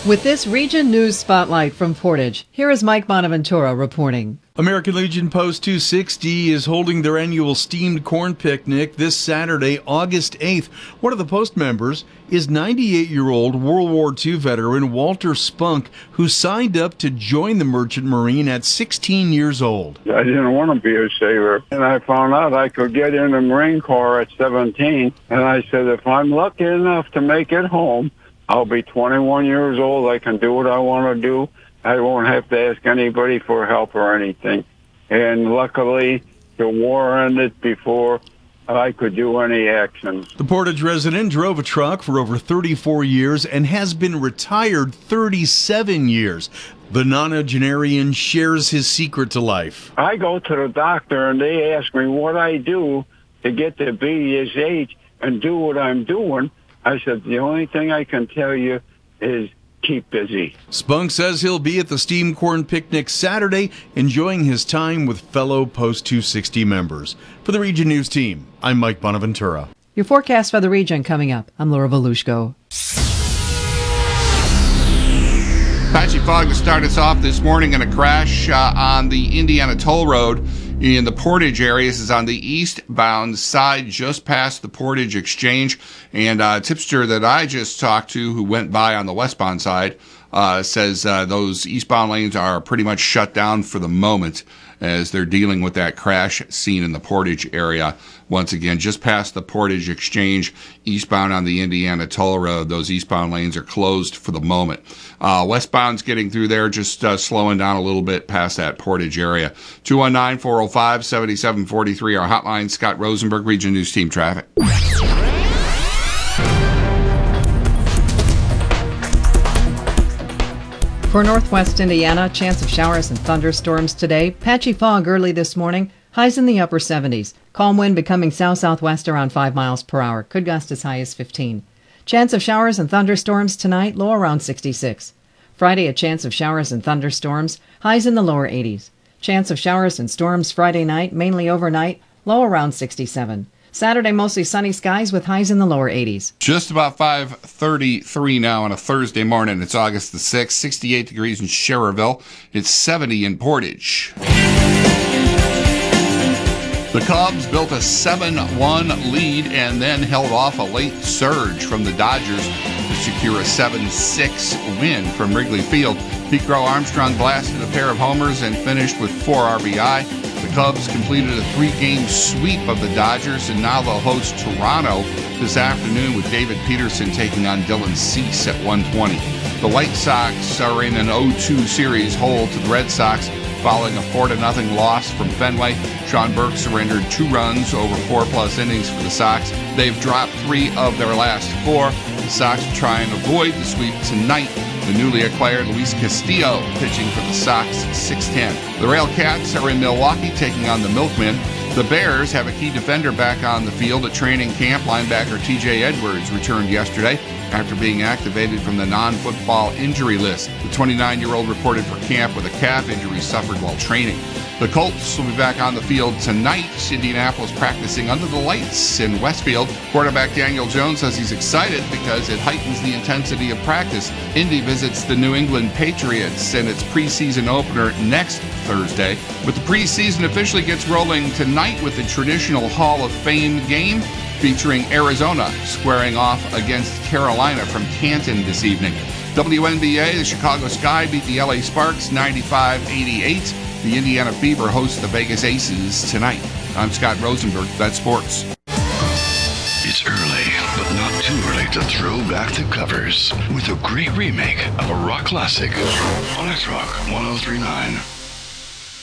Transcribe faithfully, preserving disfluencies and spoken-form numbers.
With this Region News Spotlight from Portage, here is Mike Bonaventura reporting. American Legion Post two sixty is holding their annual steamed corn picnic this Saturday, August eighth. One of the Post members is ninety-eight-year-old World War Two veteran Walter Spunk, who signed up to join the Merchant Marine at sixteen years old. I didn't want to be a sailor, and I found out I could get in the Marine Corps at seventeen, and I said, if I'm lucky enough to make it home, I'll be twenty-one years old. I can do what I want to do. I won't have to ask anybody for help or anything. And luckily, the war ended before I could do any action. The Portage resident drove a truck for over thirty-four years and has been retired thirty-seven years. The nonagenarian shares his secret to life. I go to the doctor and they ask me what I do to get to be his age and do what I'm doing. I said, the only thing I can tell you is keep busy. Spunk says he'll be at the steamed corn picnic Saturday, enjoying his time with fellow Post two sixty members. For the Region News team, I'm Mike Bonaventura. Your forecast for the region coming up. I'm Laura Volushko. Patchy fog to start us off this morning, and a crash uh, on the Indiana Toll Road in the Portage area. This is on the eastbound side, just past the Portage Exchange. And a uh, tipster that I just talked to who went by on the westbound side uh, says uh, those eastbound lanes are pretty much shut down for the moment as they're dealing with that crash seen in the Portage area. Once again, just past the Portage Exchange, eastbound on the Indiana Toll Road, those eastbound lanes are closed for the moment. Uh, westbound's getting through there, just uh, slowing down a little bit past that Portage area. two one nine, four oh five, seven seven four three, our hotline. Scott Rosenberg, Region News Team Traffic. For northwest Indiana, chance of showers and thunderstorms today. Patchy fog early this morning. Highs in the upper seventies. Calm wind becoming south-southwest around five miles per hour. Could gust as high as fifteen. Chance of showers and thunderstorms tonight, low around sixty-six. Friday, a chance of showers and thunderstorms. Highs in the lower eighties. Chance of showers and storms Friday night, mainly overnight, low around sixty-seven. Saturday, mostly sunny skies with highs in the lower eighties. Just about five thirty-three now on a Thursday morning. It's August the sixth, sixty-eight degrees in Schererville. It's seventy in Portage. The Cubs built a seven one lead and then held off a late surge from the Dodgers to secure a seven six win from Wrigley Field. Pete Crow-Armstrong blasted a pair of homers and finished with four R B I. The Cubs completed a three-game sweep of the Dodgers, and now they'll host Toronto this afternoon with David Peterson taking on Dylan Cease at one twenty. The White Sox are in an oh two series hole to the Red Sox following a four to nothing loss from Fenway. Sean Burke surrendered two runs over four-plus innings for the Sox. They've dropped three of their last four. The Sox will try and avoid the sweep tonight. The newly acquired Luis Castillo pitching for the Sox, six ten. The Rail Cats are in Milwaukee taking on the Milkmen. The Bears have a key defender back on the field at training camp. Linebacker T J Edwards returned yesterday after being activated from the non-football injury list. The twenty-nine-year-old reported for camp with a calf injury suffered while training. The Colts will be back on the field tonight. Indianapolis practicing under the lights in Westfield. Quarterback Daniel Jones says he's excited because it heightens the intensity of practice. Indy visits the New England Patriots in its preseason opener next Thursday. But the preseason officially gets rolling tonight with the traditional Hall of Fame game featuring Arizona squaring off against Carolina from Canton this evening. W N B A, the Chicago Sky beat the L A Sparks ninety-five eighty-eight. The Indiana Fever hosts the Vegas Aces tonight. I'm Scott Rosenberg. That's sports. It's early, but not too early to throw back the covers with a great remake of a rock classic on X-Rock one oh three point nine.